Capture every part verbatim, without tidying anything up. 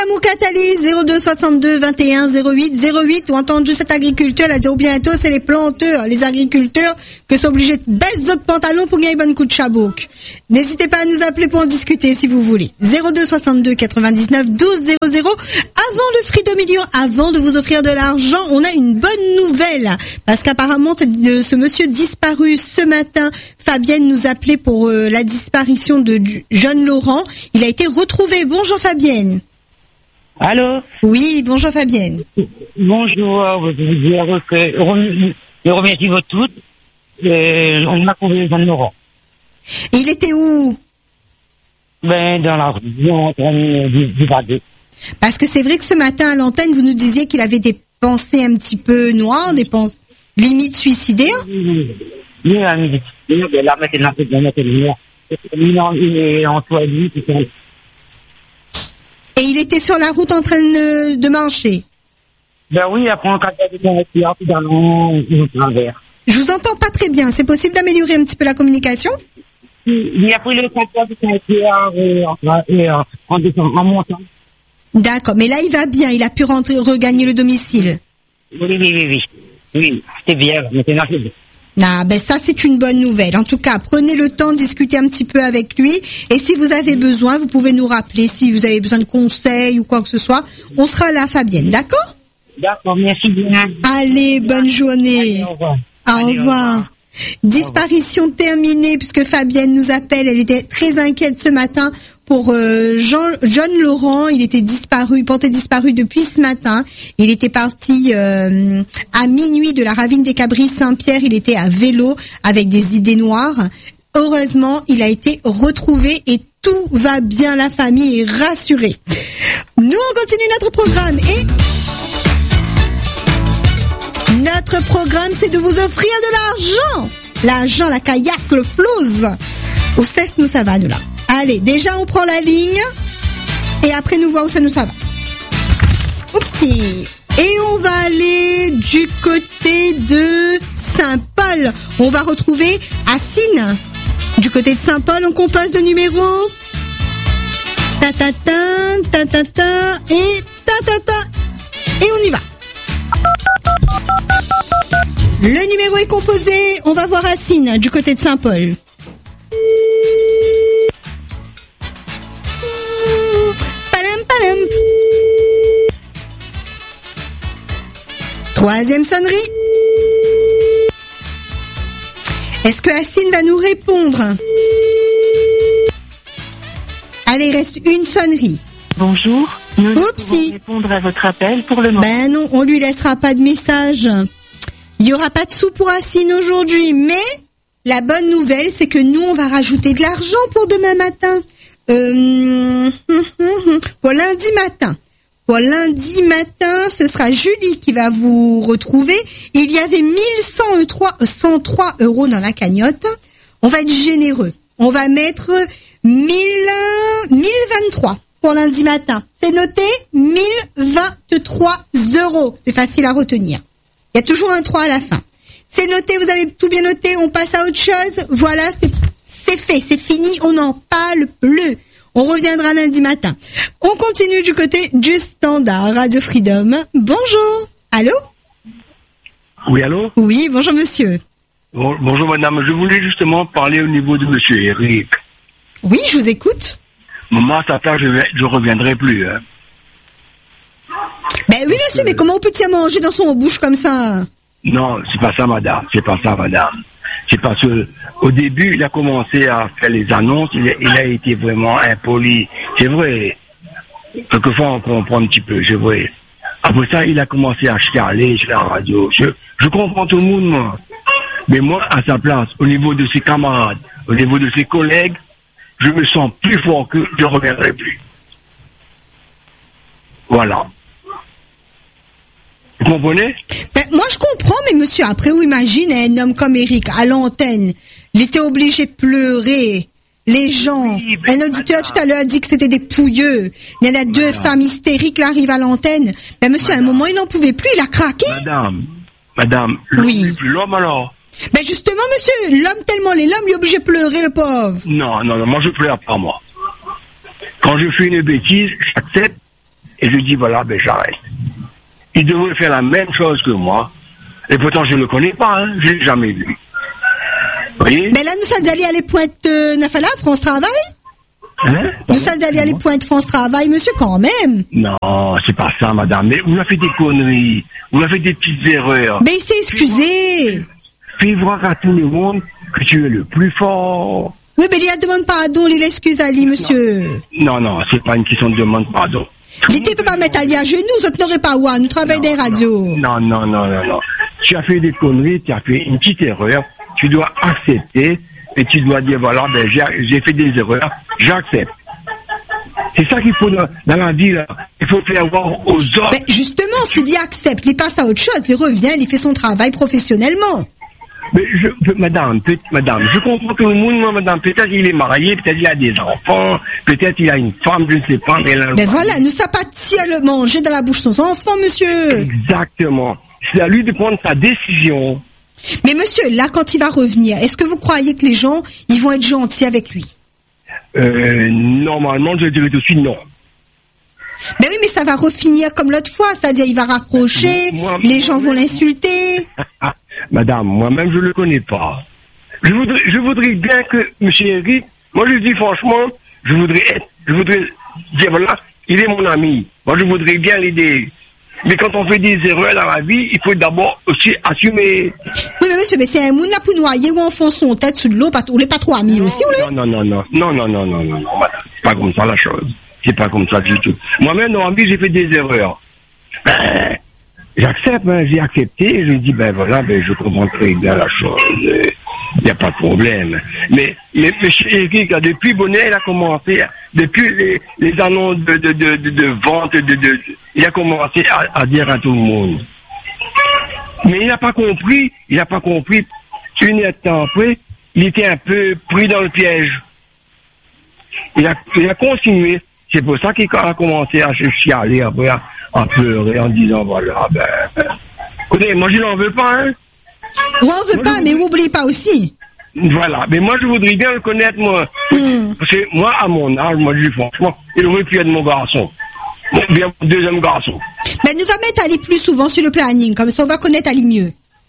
L'amour catalyse zéro deux soixante-deux vingt et un zéro huit zéro huit ou entendu cet agriculteur a dit ou bientôt c'est les planteurs, les agriculteurs que sont obligés de baisser d'autres pantalons pour gagner un bon coup de chabouk. N'hésitez pas à nous appeler pour en discuter si vous voulez. zéro deux soixante-deux quatre-vingt-dix-neuf douze zéro zéro. Avant le Freedom Million, avant de vous offrir de l'argent, on a une bonne nouvelle parce qu'apparemment c'est de ce monsieur disparu ce matin. Fabienne nous appelait pour euh, la disparition de jeune Laurent. Il a été retrouvé. Bonjour Fabienne. Allô? Oui, bonjour Fabienne. Bonjour, je remercie vous toutes. Euh, on a trouvé les jeunes Laurent. Et il était où? Ben, dans la rue, en train de divaguer. Parce que c'est vrai que ce matin à l'antenne, vous nous disiez qu'il avait des pensées un petit peu noires, des pensées limite suicidaires. Oui, oui, la limite suicidaire, là, maintenant, c'est bien, maintenant, il est en toilette, c'est Et il était sur la route en train de, de marcher. Ben oui, après on casse des gens puis dans le travers. Je vous entends pas très bien. C'est possible d'améliorer un petit peu la communication? Il a pris le contrôle de Saint-Pierre en descendant, en montant. D'accord, mais là il va bien. Il a pu rentrer, regagner le domicile. Oui, oui, oui, oui. Oui, c'était bien. Maintenant c'est bien. Ah, ben ça c'est une bonne nouvelle. En tout cas, prenez le temps de discuter un petit peu avec lui. Et si vous avez besoin, vous pouvez nous rappeler. Si vous avez besoin de conseils ou quoi que ce soit, on sera là, Fabienne. D'accord? D'accord, merci bien. Allez, bonne journée. Allez, au revoir. Au Allez, revoir. au revoir. Disparition terminée puisque Fabienne nous appelle. Elle était très inquiète ce matin pour euh, Jean, John Laurent. Il était disparu, porté disparu depuis ce matin. Il était parti euh, à minuit de la ravine des Cabris Saint-Pierre. Il était à vélo avec des idées noires. Heureusement, il a été retrouvé et tout va bien. La famille est rassurée. Nous, on continue notre programme et notre programme, c'est de vous offrir de l'argent. L'argent, la caillasse, le flouze. Où cesse nous ça va, nous là. Allez, déjà on prend la ligne et après nous voit où ça nous ça va. Oupsie. Et on va aller du côté de Saint-Paul. On va retrouver Assine. Du côté de Saint-Paul, on compose de numéros. Ta-ta-ta, ta-ta-ta et ta-ta-ta. Et on y va. Le numéro est composé. On va voir Assine du côté de Saint-Paul. Palam, palam. Troisième sonnerie. Est-ce que Assine va nous répondre? Allez, il reste une sonnerie. Bonjour. Nous Oupsie. pouvons répondre à votre appel pour le moment. Ben non, on lui laissera pas de message. Il y aura pas de sous pour Assine aujourd'hui, mais la bonne nouvelle, c'est que nous, on va rajouter de l'argent pour demain matin. Euh, pour lundi matin. Pour lundi matin, ce sera Julie qui va vous retrouver. Il y avait mille cent trois euros dans la cagnotte. On va être généreux. On va mettre mille vingt-trois pour lundi matin. C'est noté, mille vingt-trois euros. C'est facile à retenir. Il y a toujours un trois à la fin. C'est noté, vous avez tout bien noté, on passe à autre chose. Voilà, c'est, c'est fait, c'est fini, on n'en parle plus. On reviendra lundi matin. On continue du côté du standard Radio Freedom. Bonjour. Allô? Oui, allô? Oui, bonjour monsieur. Bon, bonjour madame, je voulais justement parler au niveau de monsieur Eric. Oui, je vous écoute. Maman, à sa place, je ne reviendrai plus. Hein. Ben oui monsieur, euh... mais comment on peut-il manger dans son bouche comme ça? Non, c'est pas ça madame, c'est pas ça madame. C'est parce que au début, il a commencé à faire les annonces, il a, il a été vraiment impoli. C'est vrai. Quelquefois, on comprend un petit peu, c'est vrai. Après ça, il a commencé à chialer sur la radio. Je, je comprends tout le monde, moi. Mais moi, à sa place, au niveau de ses camarades, au niveau de ses collègues, je me sens plus fort que je ne reviendrai plus. Voilà. Vous comprenez? Ben, moi, je comprends, mais monsieur, après, vous imaginez un homme comme Eric, à l'antenne, il était obligé de pleurer. Les gens, oui, un auditeur madame. Tout à l'heure a dit que c'était des pouilleux. Il y en a deux madame. Femmes hystériques, là, arrivent à l'antenne. Ben, monsieur, madame. À un moment, il n'en pouvait plus, il a craqué. Madame, madame, l'homme oui. n'est plus l'homme, alors? Ben, justement, monsieur, l'homme tellement l'est l'homme, il est obligé de pleurer, le pauvre. Non, non, non, moi, je pleure pas, moi. Quand je fais une bêtise, j'accepte. et je dis, voilà, ben j'arrête. Il devrait faire la même chose que moi. Et pourtant, je ne le connais pas, hein, je ne l'ai jamais vu. Vous voyez? Mais là, nous sommes allés à les pointes euh, Nafala, France Travail. Hein? Nous sommes allés à les pointes France Travail, monsieur, quand même. Non, c'est pas ça, madame. Mais vous avez fait des conneries. Vous avez fait des petites erreurs. Mais il s'est excusé. Fais voir à tout le monde que tu es le plus fort. Oui, mais il a demande pardon, il l'excuse à lui, monsieur. Non, non, c'est pas une question de demande pardon. Il ne peut pas mettre à lui à genoux, vous n'aurez pas ouah, nous travaillons des radios. Non, non, non, non, non. Tu as fait des conneries, tu as fait une petite erreur. Tu dois accepter et tu dois dire, voilà, ben, j'ai, j'ai fait des erreurs, j'accepte. C'est ça qu'il faut dans, dans la vie, là. Il faut faire voir aux autres. Ben, justement, s'il y accepte, il passe à autre chose, il revient, il fait son travail professionnellement. Mais je, madame, peut, madame, je comprends que le monde, moi, madame, peut-être il est marié, peut-être il a des enfants, peut-être il a une femme, je ne sais pas, mais là. Ben voilà, nous ça pas le manger dans la bouche de son enfant, monsieur. Exactement. C'est à lui de prendre sa décision. Mais monsieur, là, quand il va revenir, est-ce que vous croyez que les gens, ils vont être gentils avec lui? Euh, normalement, je dirais tout de suite non. Mais oui, mais ça va refinir comme l'autre fois, c'est-à-dire il va raccrocher, moi, les gens vont l'insulter. Madame, moi-même, je le connais pas. Je voudrais, je voudrais bien que, monsieur Eric, moi, je dis franchement, je voudrais être, je voudrais dire, voilà, il est mon ami. Moi, je voudrais bien l'aider. Mais quand on fait des erreurs dans la vie, il faut d'abord aussi assumer. Oui, mais monsieur, mais c'est un monde là pour noyer où on enfonce son tête sous de l'eau, on n'est pas trop amis non, aussi, ou non, non, non, non, non, non, non, non, non, madame. C'est pas comme ça la chose. C'est pas comme ça du tout. Moi-même, dans la vie, j'ai fait des erreurs. Ben, j'accepte, hein, j'ai accepté, je dis, ben voilà, ben je comprends très bien la chose. Il n'y a pas de problème. Mais, mais M. Eric, depuis Bonnet, il a commencé, depuis les, les annonces de, de, de, de, de vente, de, de, de, il a commencé à, à dire à tout le monde. Mais il n'a pas compris, il n'a pas compris. Une heure de temps après, il était un peu pris dans le piège. Il a, il a continué. C'est pour ça qu'il a commencé à se chialer après, à, à pleurer en disant, voilà, ben, ben. Écoutez, moi je n'en veux pas, hein. Oui, on veut moi, pas, mais n'oubliez pas aussi. Voilà, mais moi je voudrais bien le connaître, moi. Mm. Parce que moi, à mon âge, moi je dis franchement, il aurait pu être mon garçon. Bien mon deuxième garçon. Mais nous allons mettre Ali plus souvent sur le planning, comme ça on va connaître Ali mieux.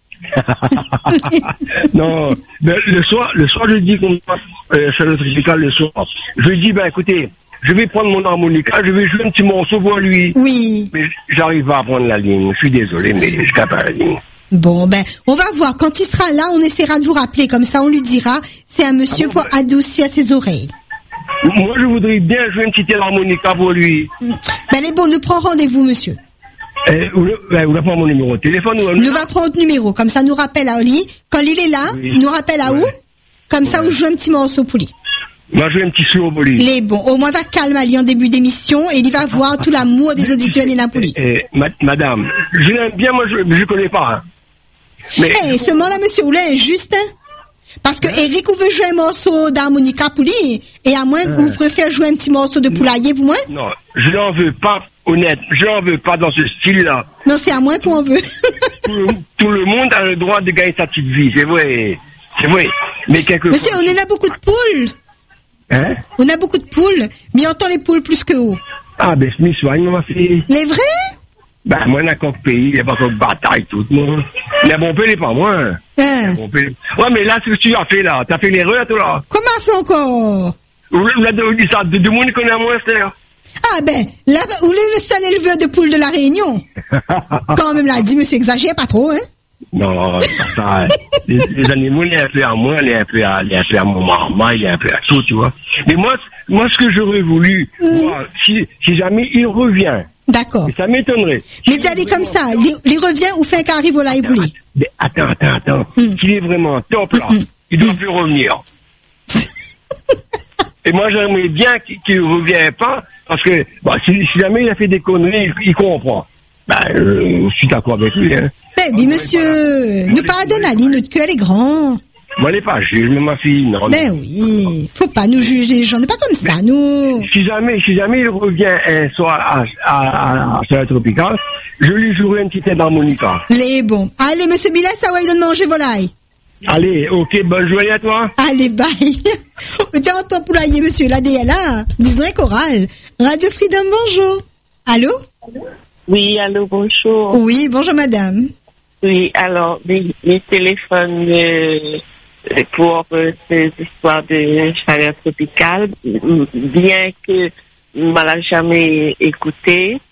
Non, mais le soir, le soir je dis comme ça, euh, c'est le tricycle le soir. Je dis, ben écoutez, je vais prendre mon harmonica, je vais jouer un petit morceau pour lui. Oui. Mais j'arrive pas à prendre la ligne, je suis désolé, mais je tape à la ligne. Bon, ben, on va voir. Quand il sera là, on essaiera de vous rappeler. Comme ça, on lui dira, c'est un monsieur ah bon, pour ben... adoucir ses oreilles. Moi, je voudrais bien jouer une petite harmonica pour lui. Ben, les bons, nous prend rendez-vous, monsieur. Eh, vous, ben, vous va prendre mon numéro de téléphone ou nous va prendre notre numéro. Comme ça, nous rappelle à Oli. Quand il est là, oui. nous rappelle à ouais. où? Comme ouais. ça, on joue un petit morceau pour lui. Moi, je joue un petit slow pour lui. Les bons. Au moins, va calmer Ali en début d'émission et il va voir tout l'amour des auditeurs des Napoli. Eh, ma, madame, je l'aime bien, moi, je ne connais pas. Hein. Mais hey, je... seulement là, monsieur Oulin, est juste, hein? Parce que Eric, vous veut jouer un morceau d'harmonica pour lui, et à moins que euh... vous préférez jouer un petit morceau de poulailler pour moi? Non, je n'en veux pas, honnête, je n'en veux pas dans ce style-là. Non, c'est à moins qu'on veut. tout, le, tout le monde a le droit de gagner sa petite vie, c'est vrai, c'est vrai. Mais quelque Monsieur, fois, on en a beaucoup de poules. Hein? On a beaucoup de poules, mais on entend les poules plus que haut. Ah, ben, Smith soigne, ma fille. Les vrais? Ben, moi, on a coq pays, il n'y a pas de bataille, tout le monde. Mais bon, il n'est pas moi. Hein? Bon, ouais, mais là, c'est ce que tu as fait, là. Tu as fait l'erreur, toi, là. Comment a fait encore? Vous l'avez dit ça, de deux monde connaît moins, c'est là. Ah, ben, là, vous êtes le seul éleveur de poules de la Réunion. Quand même, l'a dit, monsieur, exagère pas trop, hein? Non, c'est pas ça. les, les animaux, il est un peu à moi, il est un peu à, il est un peu à mon maman, il est un peu à tout, tu vois. Mais moi, moi, ce que j'aurais voulu, mmh. moi, si, si jamais il revient, d'accord. Ça m'étonnerait. Mais dis-allez comme ça, il, il revient ou fait qu'arrive au live bouli. Attends, attends, attends. Mm. Qu'il est vraiment top là, mm. il doit mm. plus revenir. Et moi j'aimerais bien qu'il ne revienne pas, parce que bah, si, si jamais il a fait des conneries, il, il comprend. Ben, euh, je suis d'accord avec lui. Hein. Ben oui, monsieur, nous pardonne Ali, notre cœur est grand. Moi, elle n'est pas juge, mais ma fille, non. Ben oui, faut pas nous juger les gens, on n'est pas comme ça, nous. Si jamais, si jamais il revient un soir à, à, à, à Soleil Tropical, je lui jouerai un petit air d'harmonica. Les bons. Allez, monsieur Bilas, ça va lui donner manger volaille. Allez, ok, bonne journée à toi. Allez, bye. T'es en temps poulailler, monsieur, l'A D L A, disons un choral. Radio Freedom, bonjour. Allô? Oui, allô, bonjour. Oui, bonjour madame. Oui, alors, les, les téléphones euh, pour euh, ces histoires de chaleur tropicale, bien que je ne l'ai jamais écouté,